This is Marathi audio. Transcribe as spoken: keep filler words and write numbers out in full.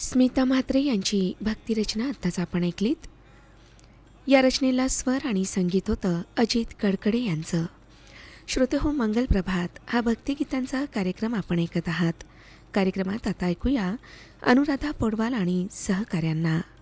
स्मिता म्हात्रे यांची भक्तिरचना आत्ताच आपण ऐकलीत. या रचनेला स्वर आणि संगीत होतं अजित कडकडे यांचं. श्रोते हो, मंगल प्रभात हा भक्तिगीतांचा कार्यक्रम आपण ऐकत आहात. कार्यक्रमात आता ऐकूया अनुराधा पौडवाल आणि सहकाऱ्यांना.